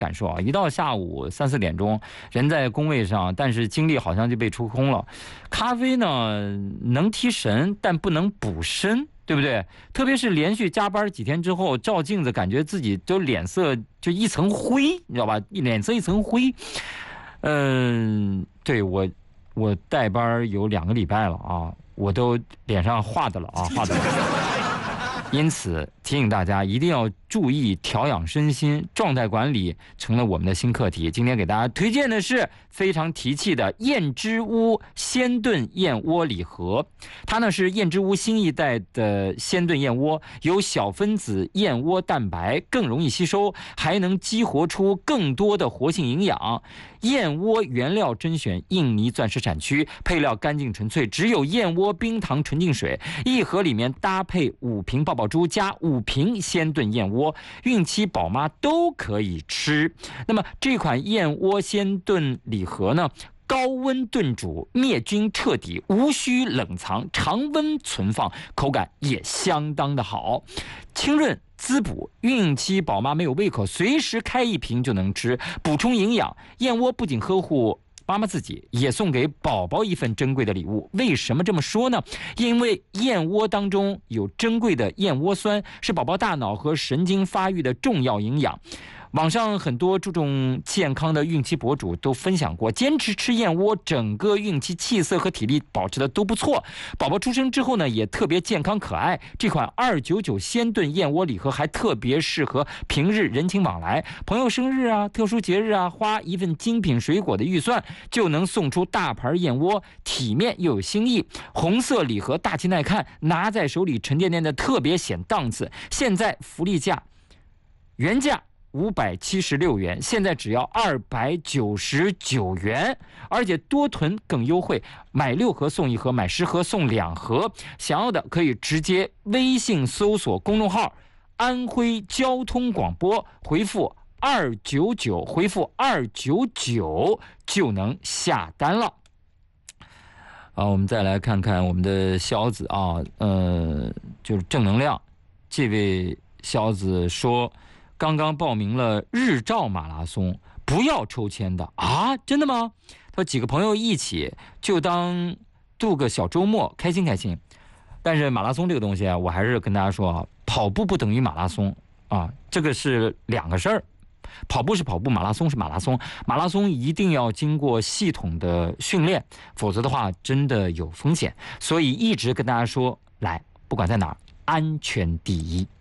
感受啊，一到下午3、4点钟，人在工位上，但是精力好像就被抽空了。咖啡呢，能提神，但不能补身，对不对？特别是连续加班几天之后，照镜子感觉自己就脸色就一层灰，你知道吧？脸色一层灰。对，我带班有2个礼拜了啊，我都脸上画的了啊，画的了。因此提醒大家一定要注意调养身心，状态管理成了我们的新课题。今天给大家推荐的是非常提气的燕之屋鲜炖燕窝礼盒，它呢是燕之屋新一代的鲜炖燕窝，有小分子燕窝蛋白，更容易吸收，还能激活出更多的活性营养。燕窝原料甄选印尼钻石产区，配料干净纯粹，只有燕窝、冰糖、纯净水。一盒里面搭配5瓶爆爆珠加5瓶鲜炖燕窝，孕期宝妈都可以吃。那么这款燕窝鲜炖礼盒呢，高温炖煮，灭菌彻底，无需冷藏，常温存放，口感也相当的好，清润滋补，孕期宝妈没有胃口，随时开1瓶就能吃，补充营养。燕窝不仅呵护妈妈自己，也送给宝宝一份珍贵的礼物。为什么这么说呢？因为燕窝当中有珍贵的燕窝酸，是宝宝大脑和神经发育的重要营养。网上很多注重健康的孕期博主都分享过，坚持吃燕窝，整个孕期气色和体力保持的都不错。宝宝出生之后呢，也特别健康可爱。这款299鲜炖燕窝礼盒还特别适合平日人情往来，朋友生日啊、特殊节日啊，花一份精品水果的预算就能送出大盘燕窝，体面又有新意。红色礼盒大气耐看，拿在手里沉甸甸的，特别显档次。现在福利价，原价576元，现在只要299元，而且多囤更优惠，买6盒送1盒，买10盒送2盒。想要的可以直接微信搜索公众号安徽交通广播，回复299，回复299就能下单了。我们再来看看我们的小子啊，就是正能量。这位小子说，刚刚报名了日照马拉松，不要抽签的啊？真的吗？他说几个朋友一起就当度个小周末，开心开心。但是马拉松这个东西啊，我还是跟大家说啊，跑步不等于马拉松啊，这个是2个事儿。跑步是跑步，马拉松是马拉松。马拉松一定要经过系统的训练，否则的话真的有风险。所以一直跟大家说，来，不管在哪儿，安全第一。